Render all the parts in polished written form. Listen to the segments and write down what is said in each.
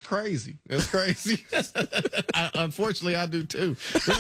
crazy. That's crazy. Unfortunately, I do too.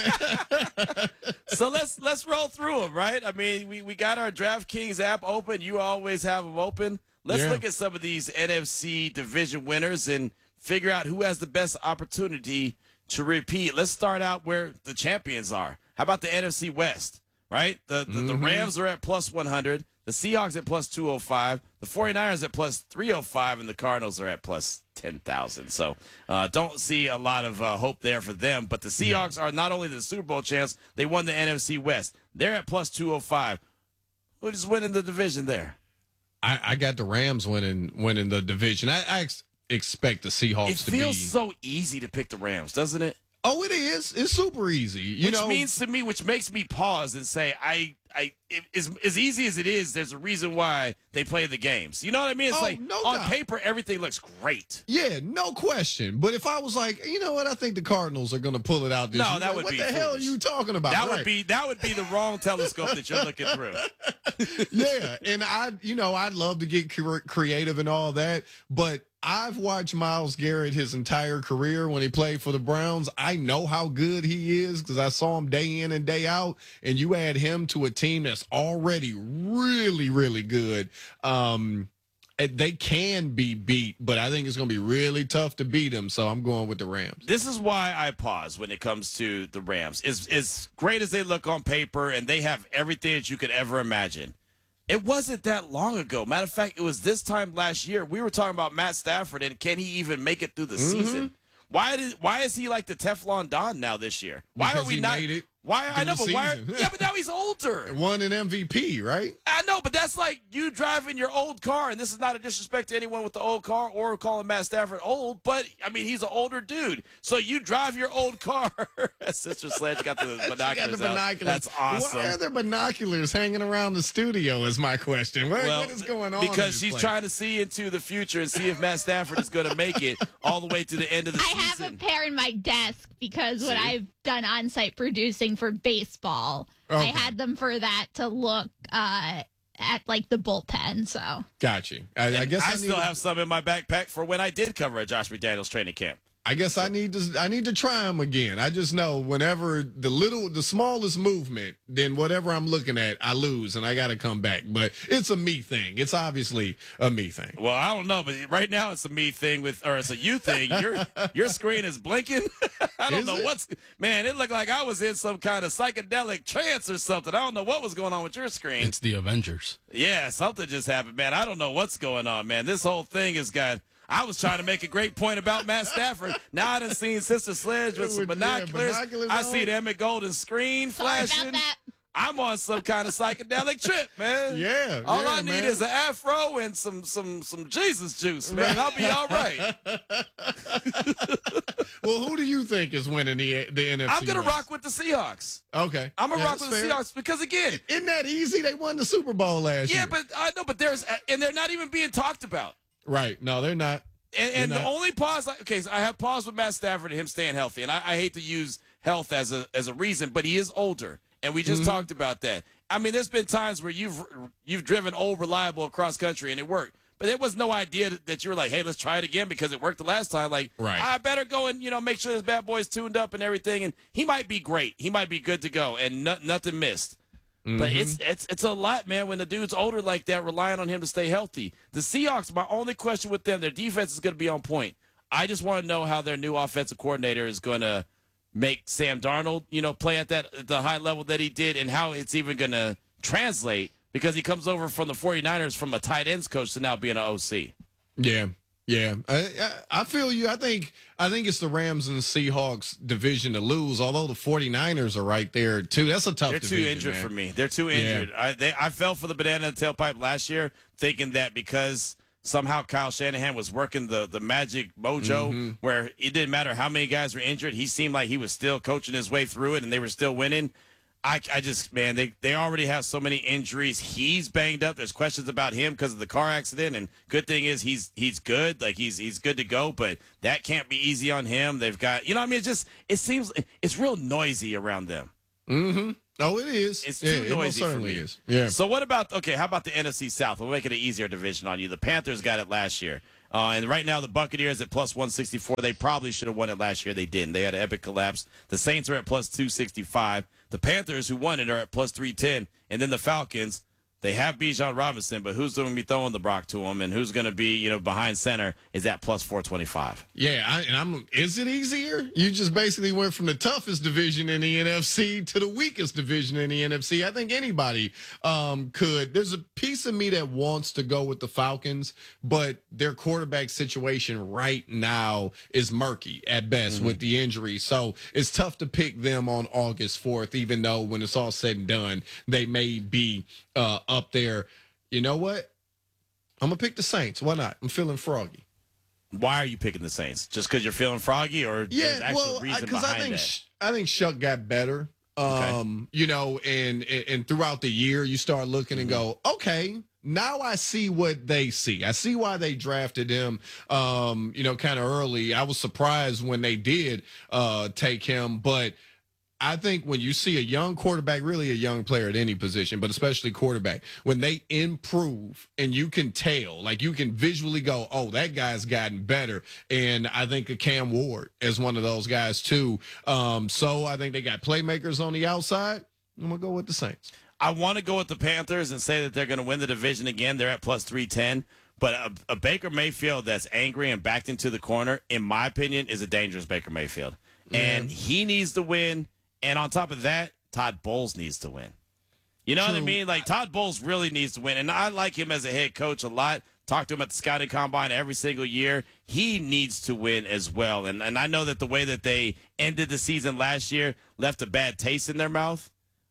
So let's roll through them, right? I mean, we got our DraftKings app open. You always have them open. Let's look at some of these NFC division winners and figure out who has the best opportunity to repeat. Let's start out where the champions are. How about the NFC West, right? The Rams are at plus 100, the Seahawks at plus 205, the 49ers at plus 305, and the Cardinals are at plus 10,000. So don't see a lot of hope there for them. But the Seahawks are not only the Super Bowl champs, they won the NFC West. They're at plus 205. Who's winning the division there? I got the Rams winning the division. I expect the Seahawks to be. It feels so easy to pick the Rams, doesn't it? Oh, it is. It's super easy. Which makes me pause and say, as easy as it is, there's a reason why they play the games. You know what I mean? It's on paper, everything looks great. Yeah, no question. But if I was like, you know what, I think the Cardinals are going to pull it out this year. That would be what the foolish. hell are you talking about? That would be the wrong telescope that you're looking through. Yeah, and I'd love to get creative and all that, but I've watched Myles Garrett his entire career when he played for the Browns. I know how good he is because I saw him day in and day out. And you add him to a team that's already really, really good. They can be beat, but I think it's going to be really tough to beat them. So I'm going with the Rams. This is why I pause when it comes to the Rams. As great as they look on paper, and they have everything that you could ever imagine. It wasn't that long ago. Matter of fact, it was this time last year. We were talking about Matt Stafford and can he even make it through the season? Why is he like the Teflon Don now this year? Why because are we he not? Made it why I know, but why? Yeah, but now he's older. Won an MVP, right? I know, but that's like you driving your old car, and this is not a disrespect to anyone with the old car or calling Matt Stafford old, but I mean he's an older dude. So you drive your old car. Sister Sledge got the binoculars out. That's awesome. Why are there binoculars hanging around the studio? Is my question. What is going on? Because she's trying to see into the future and see if Matt Stafford is going to make it all the way to the end of the season. I have a pair in my desk because when I've done on-site producing for baseball, I had them for that to look at like the bullpen. So got you. I guess I still have some in my backpack for when I did cover a Josh McDaniels training camp. I guess I need to try them again. I just know whenever the smallest movement, then whatever I'm looking at, I lose and I got to come back. But it's a me thing. It's obviously a me thing. Well, I don't know, but right now it's a me thing or it's a you thing. Your screen is blinking. I don't know man. It looked like I was in some kind of psychedelic trance or something. I don't know what was going on with your screen. It's the Avengers. Yeah, something just happened, man. I don't know what's going on, man. This whole thing has got. I was trying to make a great point about Matt Stafford. Now I done seen Sister Sledge with some binoculars. I see the Emmett Golden screen flashing. Sorry about that. I'm on some kind of psychedelic trip, man. Yeah. All I need is an afro and some Jesus juice, man. I'll be all right. Well, who do you think is winning the NFC? I'm gonna rock with the Seahawks. Okay. I'm gonna rock with the Seahawks because again, isn't that easy? They won the Super Bowl last year. Yeah, but I know, but they're not even being talked about. Right. No, they're not. And the only pause, so I have pause with Matt Stafford and him staying healthy. And I hate to use health as a reason, but he is older. And we just talked about that. I mean, there's been times where you've driven old, reliable across country and it worked. But there was no idea that you were like, hey, let's try it again because it worked the last time. Like, I better go and, make sure this bad boy's tuned up and everything. And he might be great. He might be good to go and nothing missed. But it's a lot, man, when the dude's older like that, relying on him to stay healthy. The Seahawks, my only question with them, their defense is going to be on point. I just want to know how their new offensive coordinator is going to make Sam Darnold, play at the high level that he did and how it's even going to translate because he comes over from the 49ers from a tight ends coach to now being an OC. Yeah. Yeah, I feel you. I think it's the Rams and the Seahawks division to lose, although the 49ers are right there, too. That's a tough division. They're too injured for me. They're too injured. I fell for the banana in the tailpipe last year thinking that because somehow Kyle Shanahan was working the magic mojo where it didn't matter how many guys were injured. He seemed like he was still coaching his way through it, and they were still winning. I just, man, they already have so many injuries. He's banged up. There's questions about him because of the car accident. And good thing is he's good. Like he's good to go, but that can't be easy on him. They've got, it seems it's real noisy around them. Mm-hmm. Oh, it is. It's too noisy for me. Is. Yeah. So how about the NFC South? We'll make it an easier division on you. The Panthers got it last year. And right now, the Buccaneers at plus 164. They probably should have won it last year. They didn't. They had an epic collapse. The Saints are at plus 265. The Panthers, who won it, are at plus 310. And then the Falcons, they have Bijan Robinson, but who's going to be throwing the rock to him and who's going to be, behind center is at plus 425. Yeah, is it easier? You just basically went from the toughest division in the NFC to the weakest division in the NFC. I think anybody could. There's a piece of me that wants to go with the Falcons, but their quarterback situation right now is murky at best with the injury. So it's tough to pick them on August 4th, even though when it's all said and done, they may be up there. You know what? I'm going to pick the Saints. Why not? I'm feeling froggy. Why are you picking the Saints? Just because you're feeling froggy, or there's actual reason behind that? I think Shuck got better. And throughout the year, you start looking and go, okay, now I see what they see. I see why they drafted him, kind of early. I was surprised when they did take him, but I think when you see a young quarterback, really a young player at any position, but especially quarterback, when they improve and you can tell, like you can visually go, oh, that guy's gotten better. And I think of Cam Ward as one of those guys too. So I think they got playmakers on the outside. I'm going to go with the Saints. I want to go with the Panthers and say that they're going to win the division again. They're at plus 310. But a Baker Mayfield that's angry and backed into the corner, in my opinion, is a dangerous Baker Mayfield. And he needs to win. And on top of that, Todd Bowles needs to win. You know what I mean? Like, Todd Bowles really needs to win. And I like him as a head coach a lot. Talk to him at the scouting combine every single year. He needs to win as well. And I know that the way that they ended the season last year left a bad taste in their mouth.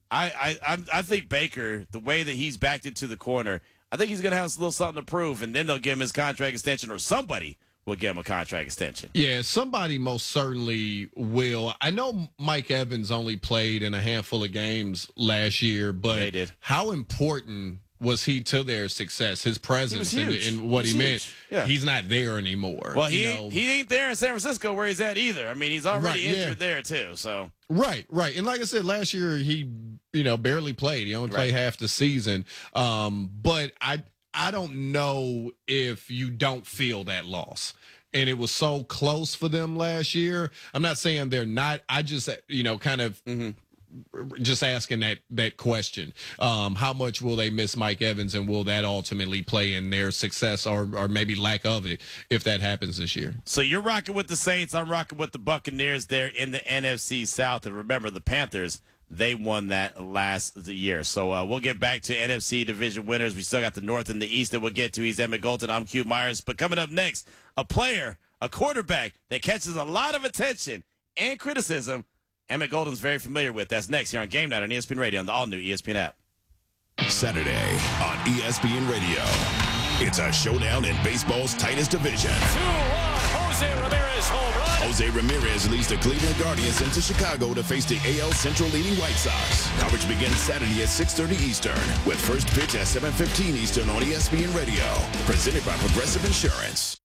I think Baker, the way that he's backed into the corner, I think he's going to have a little something to prove. And then they'll give him his contract extension, or somebody will give him a contract extension. Yeah, somebody most certainly will. I know Mike Evans only played in a handful of games last year, but how important was he to their success? His presence and what he meant. Yeah. He's not there anymore. Well, he ain't there in San Francisco where he's at either. I mean, he's already injured there too. So Right. And like I said, last year he, barely played. He only played half the season. But I don't know if you don't feel that loss. And it was so close for them last year. I'm not saying they're not. I just, kind of just asking that question. How much will they miss Mike Evans, and will that ultimately play in their success or maybe lack of it if that happens this year? So you're rocking with the Saints. I'm rocking with the Buccaneers there in the NFC South. And remember, the Panthers, they won that last year. So we'll get back to NFC division winners. We still got the North and the East that we'll get to. He's Emmett Golden. I'm Q Myers. But coming up next, a player, a quarterback that catches a lot of attention and criticism Emmett Golden's very familiar with. That's next here on Game Night on ESPN Radio on the all-new ESPN app. Saturday on ESPN Radio. It's a showdown in baseball's tightest division. 2-1, Jose Ramirez home run. Jose Ramirez leads the Cleveland Guardians into Chicago to face the AL Central leading White Sox. Coverage begins Saturday at 6:30 Eastern with first pitch at 7:15 Eastern on ESPN Radio. Presented by Progressive Insurance.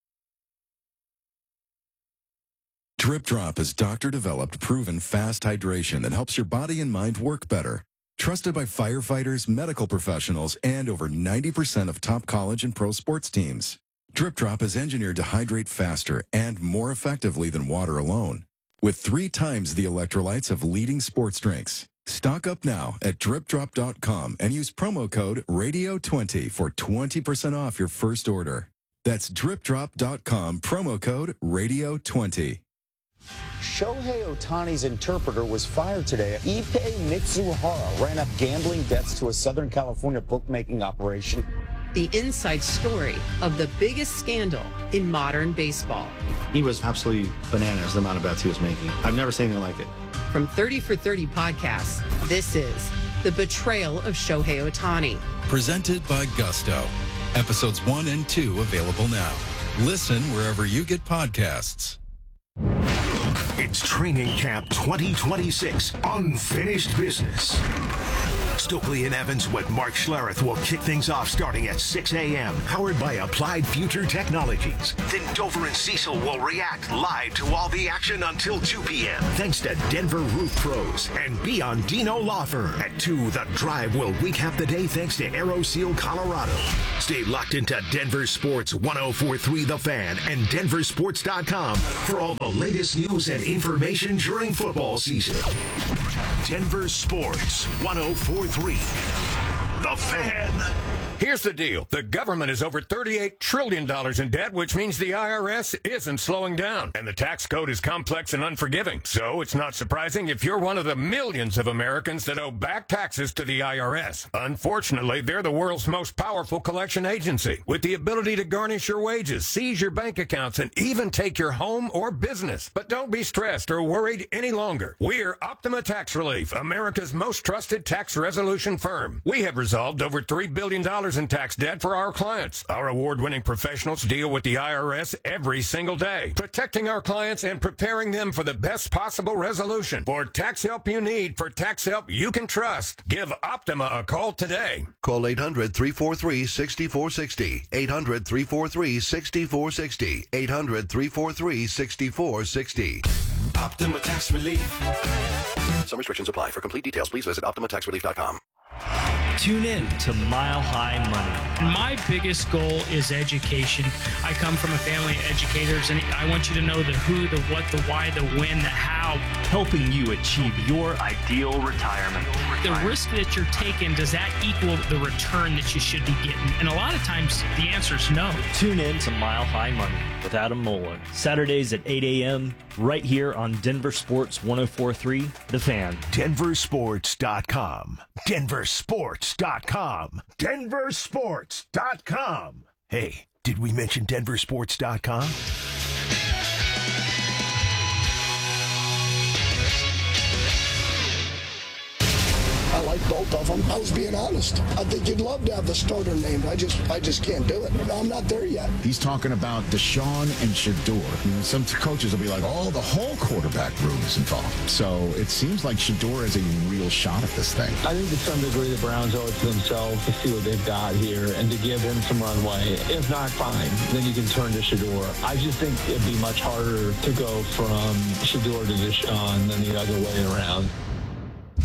Drip Drop is doctor-developed, proven fast hydration that helps your body and mind work better. Trusted by firefighters, medical professionals, and over 90% of top college and pro sports teams. Drip Drop is engineered to hydrate faster and more effectively than water alone, with 3 times the electrolytes of leading sports drinks. Stock up now at dripdrop.com and use promo code RADIO20 for 20% off your first order. That's dripdrop.com, promo code RADIO20. Shohei Ohtani's interpreter was fired today. Ippei Mitsuhara ran up gambling debts to a Southern California bookmaking operation. The inside story of the biggest scandal in modern baseball. He was absolutely bananas, the amount of bets he was making. I've never seen anything like it. From 30 for 30 podcasts, this is The Betrayal of Shohei Ohtani. Presented by Gusto. Episodes 1 and 2 available now. Listen wherever you get podcasts. It's Training Camp 2026 Unfinished Business. Stokely and Evans with Mark Schlereth will kick things off starting at 6 a.m. Powered by Applied Future Technologies. Then Dover and Cecil will react live to all the action until 2 p.m. Thanks to Denver Roof Pros and Biondino Law Firm. At 2, The Drive will recap the day thanks to AeroSeal Colorado. Stay locked into Denver Sports 104.3 The Fan and denversports.com for all the latest news and information during football season. Denver Sports 104.3 The Fan. Here's the deal. The government is over $38 trillion in debt, which means the IRS isn't slowing down. And the tax code is complex and unforgiving. So it's not surprising if you're one of the millions of Americans that owe back taxes to the IRS. Unfortunately, they're the world's most powerful collection agency, with the ability to garnish your wages, seize your bank accounts, and even take your home or business. But don't be stressed or worried any longer. We're Optima Tax Relief, America's most trusted tax resolution firm. We have resolved over $3 billion in tax debt for our clients. Our award-winning professionals deal with the IRS every single day, protecting our clients and preparing them for the best possible resolution. For tax help you need, for tax help you can trust, give Optima a call today. Call 800-343-6460. 800-343-6460. 800-343-6460. Optima Tax Relief. Some restrictions apply. For complete details, please visit OptimaTaxRelief.com. Tune in to Mile High Money. My biggest goal is education. I come from a family of educators, and I want you to know the who, the what, the why, the when, the how. Helping you achieve your ideal retirement. The risk that you're taking, does that equal the return that you should be getting? And a lot of times, the answer is no. Tune in to Mile High Money with Adam Moeller. Saturdays at 8 a.m. right here on Denver Sports 104.3 The Fan. DenverSports.com. DenverSports.com. DenverSports.com. Hey, did we mention DenverSports.com? I like both of them. I was being honest. I think you'd love to have the starter named. I just can't do it. I'm not there yet. He's talking about Deshaun and Shedeur. Some coaches will be like, oh, the whole quarterback room is involved. So it seems like Shedeur has a real shot at this thing. I think to some degree the Browns owe it to themselves to see what they've got here and to give him some runway. If not, fine. Then you can turn to Shedeur. I just think it'd be much harder to go from Shedeur to Deshaun than the other way around.